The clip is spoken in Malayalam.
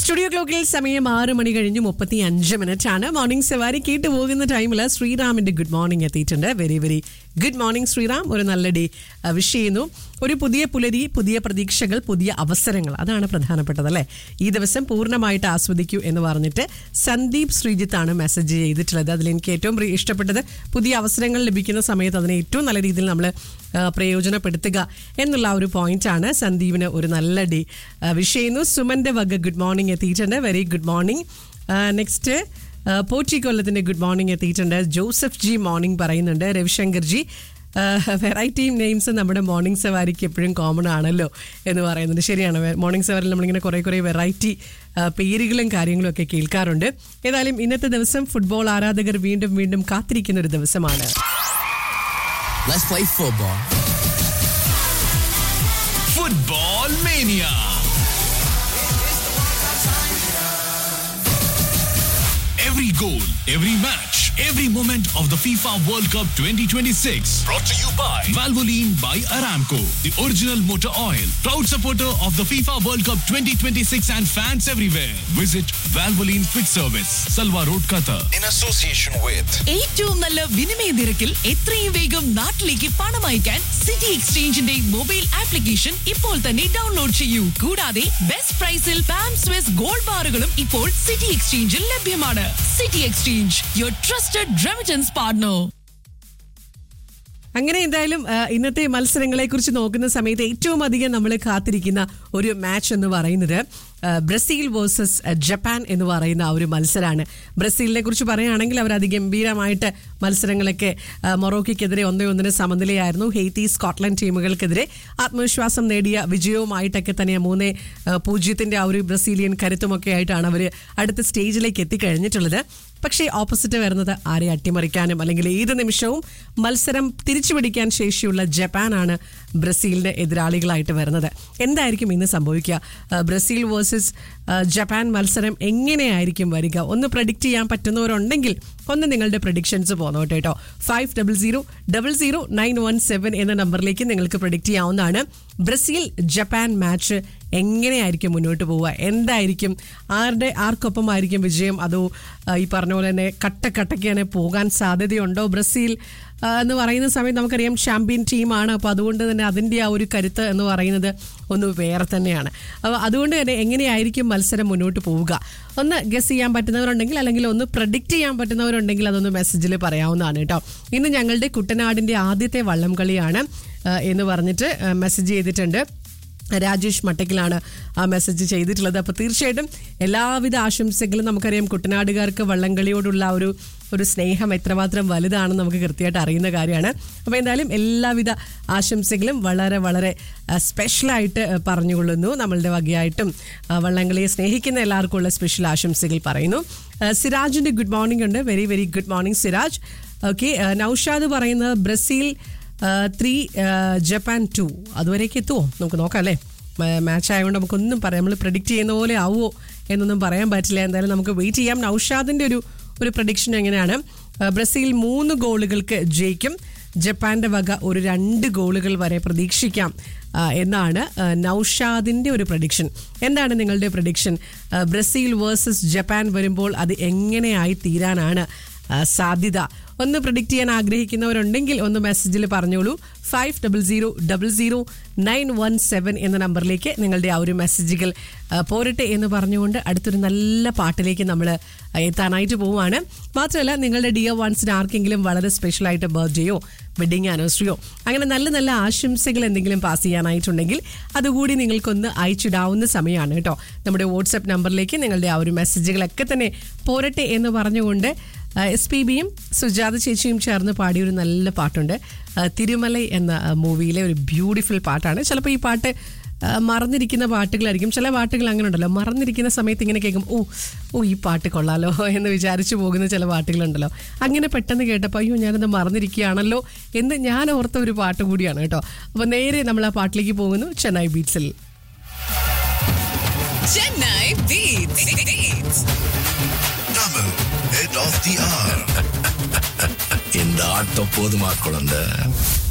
സ്റ്റുഡിയോ ക്ലോക്കിൽ സമയം 6 മണി കഴിഞ്ഞ് 35 ആണ്. മോർണിംഗ് സവാരി കേട്ടു പോകുന്ന ടൈമിൽ ശ്രീറാമിന്റെ ഗുഡ് മോർണിംഗ് എത്തിയിട്ടുണ്ട്. Very very good morning Sriram. ഒരു നല്ല ഡേ വിഷ് ചെയ്യുന്നു. ഒരു പുതിയ പുലരി, പുതിയ പ്രതീക്ഷകൾ, പുതിയ അവസരങ്ങൾ, അതാണ് പ്രധാനപ്പെട്ടത് അല്ലേ. ഈ ദിവസം പൂർണ്ണമായിട്ട് ആസ്വദിക്കൂ എന്ന് പറഞ്ഞിട്ട് സന്ദീപ് ശ്രീജിത്താണ് മെസ്സേജ് ചെയ്തിട്ടുള്ളത്. അതിലെനിക്ക് ഏറ്റവും ഇഷ്ടപ്പെട്ടത് പുതിയ അവസരങ്ങൾ ലഭിക്കുന്ന സമയത്ത് അതിനെ ഏറ്റവും നല്ല രീതിയിൽ നമ്മൾ പ്രയോജനപ്പെടുത്തുക എന്നുള്ള ഒരു പോയിന്റാണ്. സന്ദീപിന് ഒരു നല്ല ഡേ വിഷ് ചെയ്യുന്നു. സുമന്റെ വക ഗുഡ് മോർണിംഗ് എത്തിയിട്ടുണ്ട്. Very good morning. Next പോറ്റിക്കൊല്ലത്തിന്റെ good morning എത്തിയിട്ടുണ്ട്. ജോസഫ് ജി മോർണിംഗ് പറയുന്നുണ്ട്. രവിശങ്കർ ജി വെറൈറ്റി നെയിംസ് നമ്മുടെ മോർണിംഗ് സവാരിക്ക് എപ്പോഴും കോമൺ ആണല്ലോ എന്ന് പറയുന്നുണ്ട്. ശരിയാണ്, മോർണിംഗ് സവാരിയിൽ നമ്മളിങ്ങനെ കുറേ വെറൈറ്റി പേരുകളും കാര്യങ്ങളും ഒക്കെ കേൾക്കാറുണ്ട്. ഏതായാലും ഇന്നത്തെ ദിവസം ഫുട്ബോൾ ആരാധകർ വീണ്ടും കാത്തിരിക്കുന്ന ഒരു ദിവസമാണ്. Let's play football. Football Mania. Every goal, every match, every moment of the FIFA World Cup 2026. Brought to you by Valvoline by Aramco, the original motor oil. Proud supporter of the FIFA World Cup 2026 and fans everywhere. Visit Valvoline Quick Service, Salwa Road, Qatar. In association with ഏറ്റവും നല്ല വിനിമയ നിരക്കിൽ എത്രയും വേഗം നാട്ടിലേക്ക് പണം അയക്കാൻ സിറ്റി എക്സ്ചേഞ്ചിന്റെ മൊബൈൽ ആപ്ലിക്കേഷൻ ഇപ്പോൾ തന്നെ ഡൗൺലോഡ് ചെയ്യൂ. കൂടാതെ ബെസ്റ്റ് പ്രൈസിൽ പാം സ്വിസ് ഗോൾഡ് ബാറുകളും ഇപ്പോൾ സിറ്റി എക്സ്ചേഞ്ചിൽ ലഭ്യമാണ്. City exchange, your trusted remittance partner. അങ്ങനെ എന്തായാലും ഇന്നത്തെ മത്സരങ്ങളെ കുറിച്ച് നോക്കുന്ന സമയത്ത് ഏറ്റവും അധികം നമ്മൾ കാത്തിരിക്കുന്ന ഒരു മാച്ച് എന്ന് പറയുന്നത് ബ്രസീൽ വേഴ്സസ് ജപ്പാൻ എന്ന് പറയുന്ന ഒരു മത്സരമാണ്. ബ്രസീലിനെ കുറിച്ച് പറയുകയാണെങ്കിൽ അവർ അതിഗംഭീരമായിട്ട് മത്സരങ്ങളൊക്കെ മൊറോക്കോയ്ക്കെതിരെ 1-1 സമനിലയായിരുന്നു. ഹെയ്ത്തി, സ്കോട്ട്ലൻഡ് ടീമുകൾക്കെതിരെ ആത്മവിശ്വാസം നേടിയ വിജയവുമായിട്ടൊക്കെ തന്നെ 3-0 ആ ഒരു ബ്രസീലിയൻ കരുത്തുമൊക്കെ ആയിട്ടാണ് അവർ അടുത്ത സ്റ്റേജിലേക്ക് എത്തിക്കഴിഞ്ഞിട്ടുള്ളത്. പക്ഷേ ഓപ്പോസിറ്റ് വരുന്നത് ആരെ അട്ടിമറിക്കാനും അല്ലെങ്കിൽ ഏത് നിമിഷവും മത്സരം തിരിച്ചുപിടിക്കാൻ ശേഷിയുള്ള ജപ്പാനാണ് ബ്രസീലിന്റെ എതിരാളികളായിട്ട് വരുന്നത്. എന്തായിരിക്കും ഇന്ന് സംഭവിക്കുക? ബ്രസീൽ വേഴ്സസ് ജപ്പാൻ മത്സരം എങ്ങനെയായിരിക്കും വരിക? ഒന്ന് പ്രഡിക്റ്റ് ചെയ്യാൻ പറ്റുന്നവരുണ്ടെങ്കിൽ ഒന്ന് നിങ്ങളുടെ പ്രഡിക്ഷൻസ് പോന്നോട്ടെ കേട്ടോ. 50000917 എന്ന നമ്പറിലേക്ക് നിങ്ങൾക്ക് പ്രഡിക്റ്റ് ചെയ്യാവുന്നതാണ്. ബ്രസീൽ ജപ്പാൻ മാച്ച് എങ്ങനെയായിരിക്കും മുന്നോട്ട് പോവുക? എന്തായിരിക്കും, ആർക്കൊപ്പമായിരിക്കും വിജയം? അതോ ഈ പറഞ്ഞ പോലെ തന്നെ കട്ടക്കട്ടയ്ക്കാണ് പോകാൻ സാധ്യതയുണ്ടോ? ബ്രസീൽ എന്ന് പറയുന്ന സമയത്ത് നമുക്കറിയാം ചാമ്പ്യൻ ടീമാണ്. അപ്പോൾ അതുകൊണ്ട് തന്നെ അതിൻ്റെ ആ ഒരു കരുത്ത് എന്ന് പറയുന്നത് ഒന്ന് വേറെ തന്നെയാണ്. അപ്പോൾ അതുകൊണ്ട് തന്നെ എങ്ങനെയായിരിക്കും മത്സരം മുന്നോട്ട് പോവുക? ഒന്ന് ഗസ് ചെയ്യാൻ പറ്റുന്നവരുണ്ടെങ്കിൽ അല്ലെങ്കിൽ ഒന്ന് പ്രഡിക്റ്റ് ചെയ്യാൻ പറ്റുന്നവരുണ്ടെങ്കിൽ അതൊന്ന് മെസ്സേജിൽ പറയാവുന്നതാണ് കേട്ടോ. ഇന്ന് ഞങ്ങളുടെ കുട്ടനാടിൻ്റെ ആദ്യത്തെ വള്ളം കളിയാണ് എന്ന് പറഞ്ഞിട്ട് മെസ്സേജ് ചെയ്തിട്ടുണ്ട്. രാജേഷ് മട്ടക്കിലാണ് ആ മെസ്സേജ് ചെയ്തിട്ടുള്ളത്. അപ്പോൾ തീർച്ചയായിട്ടും എല്ലാവിധ ആശംസകളും. നമുക്കറിയാം കുട്ടനാടുകാർക്ക് വള്ളംകളിയോടുള്ള ഒരു സ്നേഹം എത്രമാത്രം വലുതാണെന്ന് നമുക്ക് കൃത്യമായിട്ട് അറിയുന്ന കാര്യമാണ്. അപ്പോൾ എന്തായാലും എല്ലാവിധ ആശംസകളും വളരെ സ്പെഷ്യലായിട്ട് പറഞ്ഞുകൊള്ളുന്നു. നമ്മളുടെ വകയായിട്ടും വള്ളംകളിയെ സ്നേഹിക്കുന്ന എല്ലാവർക്കും ഉള്ള സ്പെഷ്യൽ ആശംസകൾ പറയുന്നു. സിറാജിൻ്റെ ഗുഡ് മോർണിംഗ് ഉണ്ട്. Very very good morning Siraj. Okay, Naushad പറയുന്നത് ബ്രസീൽ 3 ജപ്പാൻ 2. അതുവരേക്ക് എത്തുമോ നമുക്ക് നോക്കാം അല്ലേ. മാച്ച് ആയതുകൊണ്ട് നമുക്കൊന്നും പറയാം, നമ്മൾ പ്രഡിക്റ്റ് ചെയ്യുന്ന പോലെ ആവുമോ എന്നൊന്നും പറയാൻ പറ്റില്ല. എന്തായാലും നമുക്ക് വെയിറ്റ് ചെയ്യാം. നൗഷാദിൻ്റെ ഒരു പ്രഡിക്ഷൻ എങ്ങനെയാണ്? ബ്രസീൽ 3 ഗോളുകൾക്ക് ജയിക്കും. ജപ്പാന്റെ വക ഒരു 2 ഗോളുകൾ വരെ പ്രതീക്ഷിക്കാം എന്നാണ് നൗഷാദിൻ്റെ ഒരു പ്രഡിക്ഷൻ. എന്താണ് നിങ്ങളുടെ പ്രഡിക്ഷൻ? ബ്രസീൽ വേഴ്സസ് ജപ്പാൻ വരുമ്പോൾ അത് എങ്ങനെയായി തീരാനാണ് സാധ്യത? ഒന്ന് പ്രഡിക്റ്റ് ചെയ്യാൻ ആഗ്രഹിക്കുന്നവരുണ്ടെങ്കിൽ ഒന്ന് മെസ്സേജിൽ പറഞ്ഞോളൂ. 50000917 എന്ന നമ്പറിലേക്ക് നിങ്ങളുടെ ആ ഒരു മെസ്സേജുകൾ പോരട്ടെ എന്ന് പറഞ്ഞുകൊണ്ട് അടുത്തൊരു നല്ല പാട്ടിലേക്ക് നമ്മൾ എത്താനായിട്ട് പോവുകയാണ്. മാത്രമല്ല നിങ്ങളുടെ ഡിയർ വൺസിന് ആർക്കെങ്കിലും വളരെ സ്പെഷ്യലായിട്ട് ബർത്ത്ഡേയോ വെഡിങ് ആനിവേഴ്സറിയോ അങ്ങനെ നല്ല ആശംസകൾ എന്തെങ്കിലും പാസ് ചെയ്യാനായിട്ടുണ്ടെങ്കിൽ അതുകൂടി നിങ്ങൾക്കൊന്ന് അയച്ചിടാവുന്ന സമയമാണ് കേട്ടോ. നമ്മുടെ വാട്സപ്പ് നമ്പറിലേക്ക് നിങ്ങളുടെ ആ ഒരു മെസ്സേജുകളൊക്കെ തന്നെ പോരട്ടെ എന്ന് പറഞ്ഞുകൊണ്ട് SPBയും സുജാത ചേച്ചിയും ചേർന്ന് പാടിയ ഒരു നല്ല പാട്ടുണ്ട്. തിരുമലൈ എന്ന മൂവിയിലെ ഒരു ബ്യൂട്ടിഫുൾ പാട്ടാണ്. ചിലപ്പോൾ ഈ പാട്ട് മറന്നിരിക്കുന്ന പാട്ടുകളായിരിക്കും. ചില പാട്ടുകൾ അങ്ങനെ ഉണ്ടല്ലോ, മറന്നിരിക്കുന്ന സമയത്ത് ഇങ്ങനെ കേൾക്കും, ഓ ഈ പാട്ട് കൊള്ളാലോ എന്ന് വിചാരിച്ചു പോകുന്ന ചില പാട്ടുകളുണ്ടല്ലോ. അങ്ങനെ പെട്ടെന്ന് കേട്ടപ്പോൾ അയ്യോ ഞാനത് മറന്നിരിക്കുകയാണല്ലോ എന്ന് ഞാൻ ഓർത്ത ഒരു പാട്ട് കൂടിയാണ് കേട്ടോ. അപ്പോൾ നേരെ നമ്മൾ ആ പാട്ടിലേക്ക് പോകുന്നു. Chennai ബീറ്റ്സിൽ Chennai beats Double Head of the Hour. இந்த ஆட்டம் போதுமா குழந்தை?